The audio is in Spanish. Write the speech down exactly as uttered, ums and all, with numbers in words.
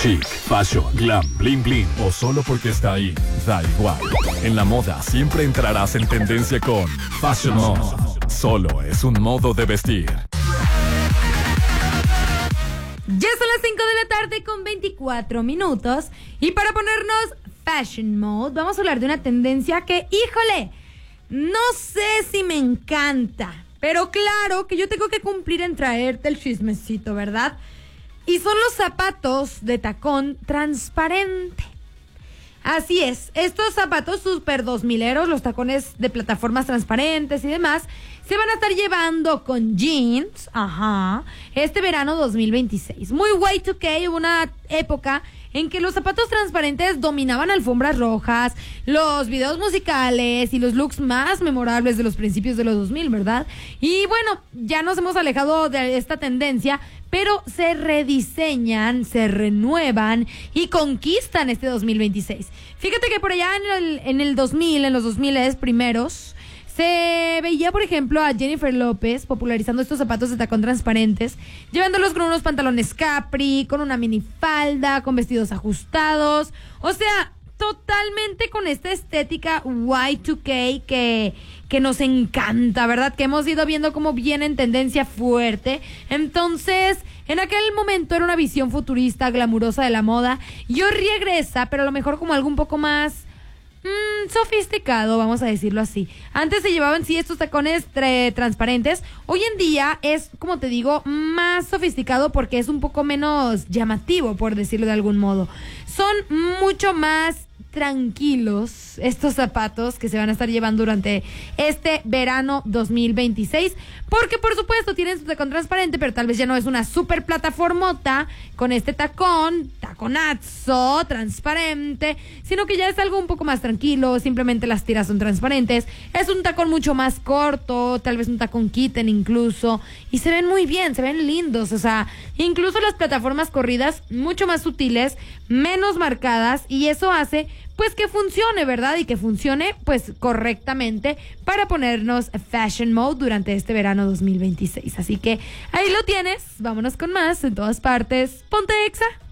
Chic, fashion, glam, bling bling o solo porque está ahí, da igual. En la moda siempre entrarás en tendencia con Fashion Mode. Solo es un modo de vestir. Ya son las cinco de la tarde con veinticuatro minutos y para ponernos Fashion Mode vamos a hablar de una tendencia que, híjole, no sé si me encanta, pero claro que yo tengo que cumplir en traerte el chismecito, ¿verdad? Y son los zapatos de tacón transparente. Así es, estos zapatos super dos mileros, los tacones de plataformas transparentes y demás, se van a estar llevando con jeans, ajá, este verano dos mil veintiséis. Muy Y dos K, hubo una época en que los zapatos transparentes dominaban alfombras rojas, los videos musicales y los looks más memorables de los principios de los dos mil, ¿verdad? Y bueno, ya nos hemos alejado de esta tendencia, pero se rediseñan, se renuevan y conquistan este dos mil veintiséis. Fíjate que por allá en el, en el dos mil, en los dos mil primeros, se veía, por ejemplo, a Jennifer López popularizando estos zapatos de tacón transparentes, llevándolos con unos pantalones capri, con una minifalda, con vestidos ajustados. O sea, totalmente con esta estética Y dos K que, que nos encanta, ¿verdad? Que hemos ido viendo cómo viene en tendencia fuerte. Entonces, en aquel momento era una visión futurista, glamurosa de la moda. Y hoy regresa, pero a lo mejor como algo un poco más Mmm, sofisticado, vamos a decirlo así. Antes se llevaban, sí, estos tacones tra- transparentes. Hoy en día es, como te digo, más sofisticado porque es un poco menos llamativo, por decirlo de algún modo. Son mucho más tranquilos estos zapatos que se van a estar llevando durante este verano dos mil veintiséis, porque por supuesto tienen su tacón transparente, pero tal vez ya no es una super plataformota con este tacón, taconazo transparente, sino que ya es algo un poco más tranquilo, simplemente las tiras son transparentes, es un tacón mucho más corto, tal vez un tacón kitten incluso, y se ven muy bien, se ven lindos, o sea, incluso las plataformas corridas mucho más sutiles, menos marcadas, y eso hace pues que funcione, ¿verdad? Y que funcione pues correctamente para ponernos Fashion Mode durante este verano dos mil veintiséis. Así que ahí lo tienes, vámonos con más en todas partes. Ponte Exa.